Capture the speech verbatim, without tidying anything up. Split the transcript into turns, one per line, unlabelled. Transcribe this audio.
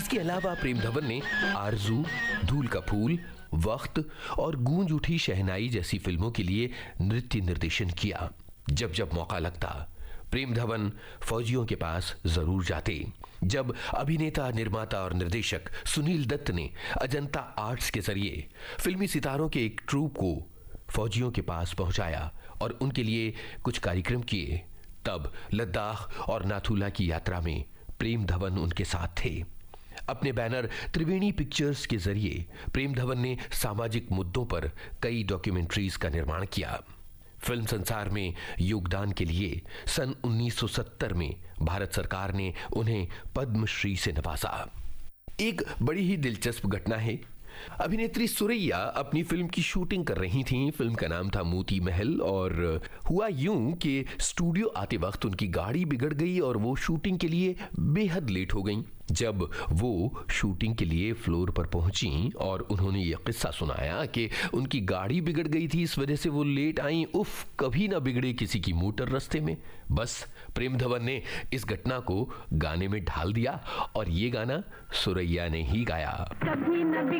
इसके अलावा प्रेम धवन ने आरज़ू, धूल का फूल, वक्त और गूंज उठी शहनाई जैसी फिल्मों के लिए नृत्य निर्देशन किया। जब जब मौका लगता प्रेम धवन फौजियों के पास जरूर जाते। जब अभिनेता, निर्माता और निर्देशक सुनील दत्त ने अजंता आर्ट्स के जरिए फिल्मी सितारों के एक ट्रूप को फौजियों के पास पहुंचाया और उनके लिए कुछ कार्यक्रम किए, तब लद्दाख और नाथुला की यात्रा में प्रेम धवन उनके साथ थे। अपने बैनर त्रिवेणी पिक्चर्स के जरिए प्रेम धवन ने सामाजिक मुद्दों पर कई डॉक्यूमेंट्रीज का निर्माण किया। फिल्म संसार में योगदान के लिए सन उन्नीस सौ सत्तर में भारत सरकार ने उन्हें पद्मश्री से नवाजा। एक बड़ी ही दिलचस्प घटना है। अभिनेत्री सुरैया अपनी फिल्म की शूटिंग कर रही थीं। फिल्म का नाम था मोती महल और हुआ यूं कि स्टूडियो आते वक्त उनकी गाड़ी बिगड़ गई और वो शूटिंग के लिए बेहद लेट हो गईं। जब वो शूटिंग के लिए फ्लोर पर पहुंची और उन्होंने ये किस्सा सुनाया कि उनकी गाड़ी बिगड़ गई थी, इस वजह से वो लेट आई, उफ, कभी ना बिगड़े किसी की मोटर रास्ते में। बस प्रेम धवन ने इस घटना को गाने में ढाल दिया और ये गाना सुरैया ने ही गाया।